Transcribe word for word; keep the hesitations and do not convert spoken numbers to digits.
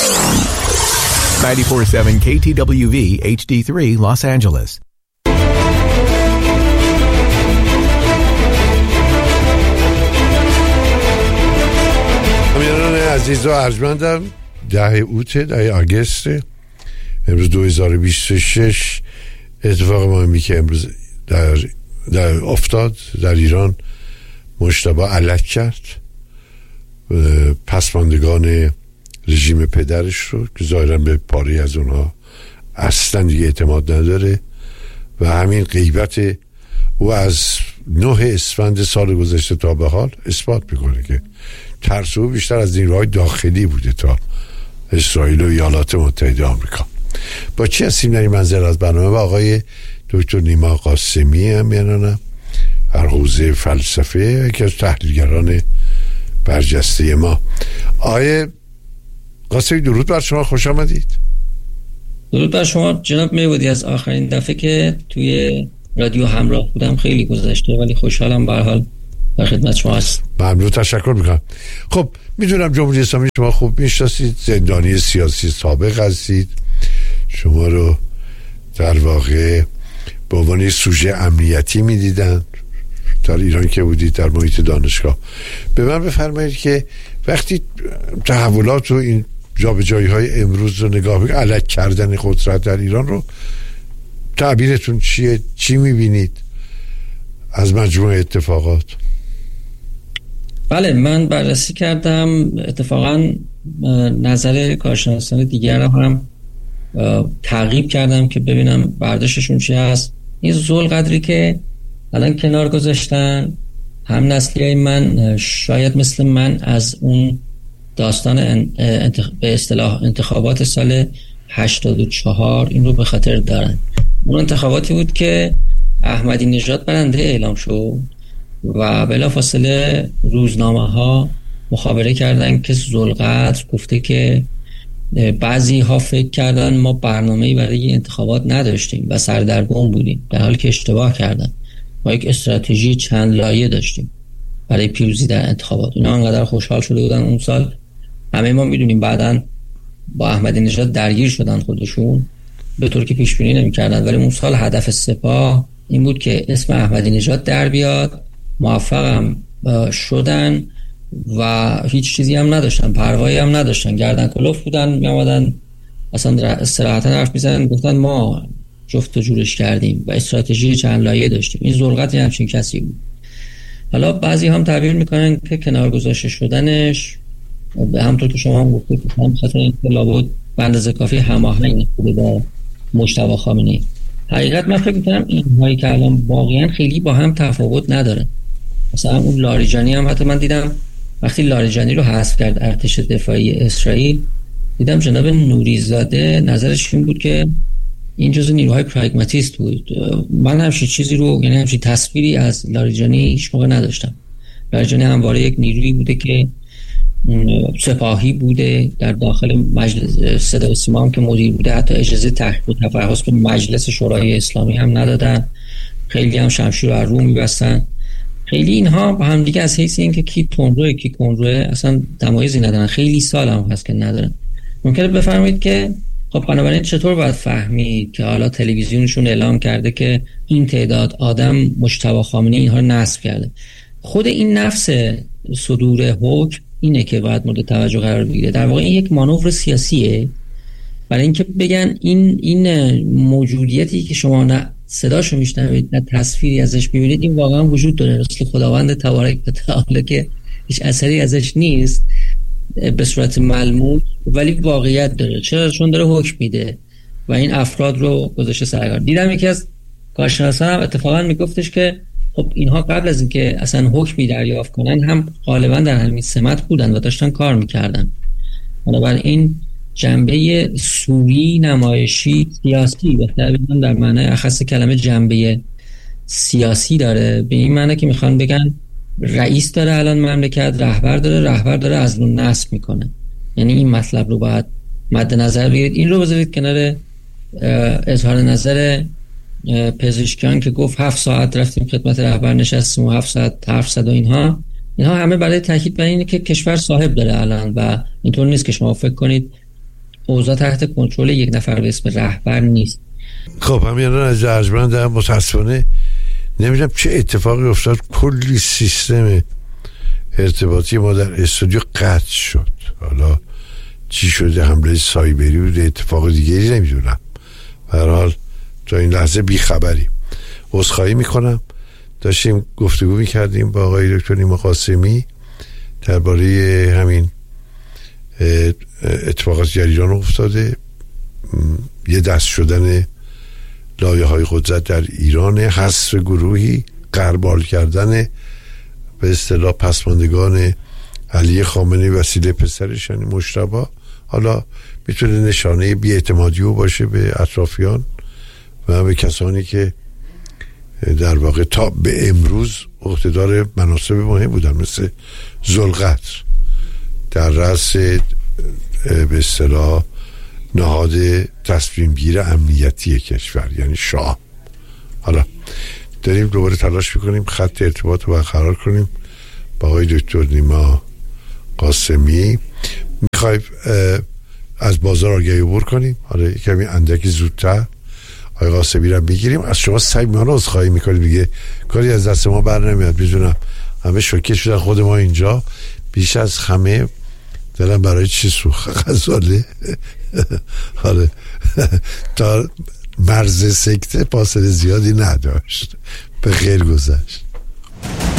ninety-four point seven K T W V H D three Los Angeles. امیران عزیز و ارجمندم، ده اوت ده آگست امروز دو هزار و بیست و شش اتفاق مهمی که امروز در, در افتاد در ایران، مجتبی علک کرد پسماندگان رژیم پدرش رو که ظاهرا به پاره از اونها اصلا دیگه اعتماد نداره و همین غیبت او از نه اسفند سال گذشته تا به حال اثبات میکنه که ترس او بیشتر از نیروهای داخلی بوده تا اسرائیل و ایالات متحده آمریکا. با چی هستیم در این منزل از برنامه؟ و آقای دکتر نیما قاسمی هم میانم در حوزه فلسفه، یکی از تحلیلگران برجسته ما. آقای قاسمی درود بر شما، خوش آمدید. درود بر شما جناب میبودی. از آخرین دفعه که توی رادیو همراه بودم خیلی گذشته، ولی خوشحالم به هر حال در خدمت شما هست. ممنون، تشکر میکنم. خب میدونم جمهوری اسلامی شما خوب میشناسید، زندانی سیاسی سابق هستید، شما رو در واقع به عنوان سوژه امنیتی میدیدن در ایران که بودید در محیط دانشگاه. به من بفرمایید که وقتی تحولات و این جابجایی های امروز رو نگاه میکنید، علک کردن قدرت در ایران رو، تعبیرتون چیه؟ چی میبینید از مجموع اتفاقات؟ بله، من بررسی کردم، اتفاقا نظر کارشناسان دیگر رو هم تعقیب کردم که ببینم برداشتشون چی هست. این ذل قدری که الان کنار گذاشتن، هم نسلی من شاید مثل من از اون داستان انتخ... به اصطلاح انتخابات سال هشتاد و چهار این رو به خاطر دارن. اون انتخاباتی بود که احمدی نژاد برنده اعلام شد و بلافاصله روزنامه ها مخابره کردن که ذوالقدر گفته که بعضی ها فکر کردن ما برنامه‌ای برای انتخابات نداشتیم و سردرگم بودیم، در حالی که اشتباه کردن. ما یک استراتژی چند لایه داشتیم برای پیروزی در انتخابات. اونا انقدر خوشحال شده بودن اون سال، همه ما میدونیم بعداً با احمدی نژاد درگیر شدن خودشون به طور که پیش بینی نمی‌کردن، ولی اون سال هدف سپاه این بود که اسم احمدی نژاد در بیاد. موفقم شدن و هیچ چیزی هم نداشتن، پروایی هم نداشتن، گردن کلوف بودن، میامدن اصلا صراحتا حرف میزنن، گفتن ما جفت و جورش کردیم و استراتژی چند لایه داشتیم. این ذوالقدر همچین کسی بود. حالا بعضی هم تعبیر میکنن که کنار گذاشته شدنش به همطور که شما هم گفتید هم خاطر اینکه لابد به اندازه کافی هماهنگ بوده با مجتبی خامنه‌ای. حقیقت من فکر میکنم این هایی که الان واقعا خیلی با هم تفاوت نداره. مثلا اون لاریجانی هم حتی من دیدم وقتی لاریجانی رو حذف کرد ارتش دفاعی اسرائیل، دیدم جناب نوریزاده نظرش این بود که این جزء نیروهای پراگماتیست بود. من همچین چیزی رو، یعنی همچین تصویری از لاریجانی هیچ موقع نداشتم. لاریجانی همواره یک نیرویی بوده که سپاهی بوده، در داخل مجلس صدا و سیما هم که مدیر بوده، حتی اجازه تحقیق و تفحص به مجلس شورای اسلامی هم ندادن، خیلی هم شمشیر رو رو می‌بستن. خیلی اینها با هم دیگه از حیث اینکه کی تندروه کی کندروه اصلا تمایزی ندارن. خیلی سال هم هست که ندارن. ممکنه بفرمایید که خب بنابراین چطور باید فهمید که حالا تلویزیونشون اعلام کرده که این تعداد آدم مجتبی خامنه‌ای اینها رو نصب کرده؟ خود این نفس صدور حکم اینه که باید مورد توجه قرار بگیره. در واقع این یک مانور سیاسیه برای اینکه بگن این این موجودیتی که شما نه صداشو میشنوید نه تصویری ازش میبینید، این واقعا وجود داره، مثل خداوند تبارک و تعالی که هیچ اثری ازش نیست به صورت ملموس، ولی واقعیت داره. چرا؟ چون داره حکم میده و این افراد رو گذاشته سرکار. دیدم یکی از کارشناسان هم اتفاقا میگفتش که خب اینها قبل از اینکه اصلا حکمی دریافت کنن هم غالبا در همین سمت بودن و داشتن کار میکردن. بنابراین جنبه سوری نمایشی سیاسی بهتر بگم در معنای اخص کلمه جنبه سیاسی داره، به این معنی که میخوان بگن رئیس داره الان مملکت، رهبر داره، رهبر داره از اون نصب میکنه. یعنی این مطلب رو باید مد نظر بگیرید. این رو بذارید کنار اظهار نظر پزشکیان که گفت هفت ساعت رفتیم خدمت رهبر نشستیم و هفت ساعت حرف زد و اینها اینها همه برای تاکید بر اینه که کشور صاحب داره الان و اینطور نیست که شما فکر کنید اوضاع تحت کنترل یک نفر به اسم رهبر نیست. خب همین الان از ارجمندم متاسفانه نمیدونم چه اتفاقی افتاد، کلی سیستم ارتباطی ما در استودیو قطع شد. حالا چی شده، حمله سایبری بوده، اتفاق دیگری نمیدونم. به هر حال تا این لحظه بیخبری. عذرخواهی میکنم. داشتیم گفتگو میکردیم با آقای دکتر نیما قاسمی درباره همین اتفاقات جریان افتاده، یه دست شدن لایه های قدرت در ایران، حذف گروهی، غربال کردن به اصطلاح پسماندگان علی خامنه‌ای وسیله پسرش یعنی مجتبی. حالا میتونه نشانه بی‌اعتمادی او باشه به اطرافیان و به کسانی که در واقع تا به امروز عهدهدار مناصب مهم بودن، مثل ذوالقدر در رأس به اصطلاح نهاد تصمیم گیر امنیتی کشور یعنی شاه. حالا داریم دوباره تلاش میکنیم خط ارتباط رو برقرار کنیم با آقای دکتر نیما قاسمی. میخوایم از بازار آگهی عبور کنیم، حالا کمی اندکی زودتر آقای قاسمی رو بگیریم. از شما صمیمانه عذرخواهی میکنیم دیگه، کاری از دست ما بر نمیاد. میدونم همه شوکه شدن، خود ما اینجا بیش از همه دلم برای چی سوخت غزاله حالا تا مرز سکته فاصله زیادی نداشت، به خیر گذشت.